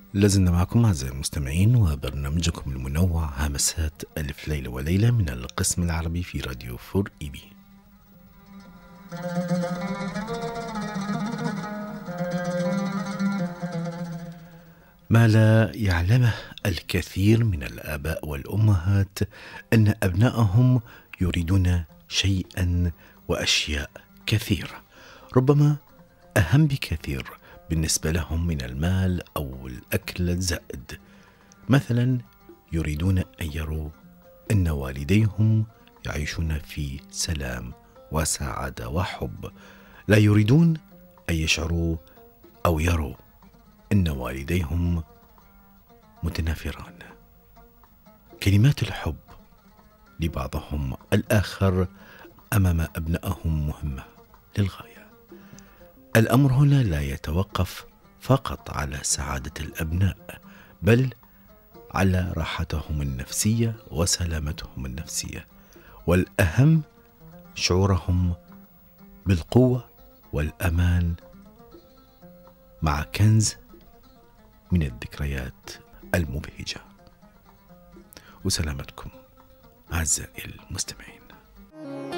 لازلنا معكم أعزائي المستمعين وبرنامجكم المنوع همسات ألف ليلة وليلة من القسم العربي في راديو 4 إي بي. ما لا يعلمه الكثير من الآباء والأمهات أن أبنائهم يريدون شيئا وأشياء كثيرة، ربما أهم بكثير بالنسبة لهم من المال أو الأكل الزائد. مثلا يريدون أن يروا أن والديهم يعيشون في سلام وسعادة وحب، لا يريدون أن يشعروا أو يروا أن والديهم متنافران. كلمات الحب لبعضهم الآخر أمام أبنائهم مهمة للغاية. الأمر هنا لا يتوقف فقط على سعادة الأبناء، بل على راحتهم النفسية وسلامتهم النفسية، والأهم شعورهم بالقوة والأمان مع كنز من الذكريات المبهجة. وسلامتكم أعزائي المستمعين.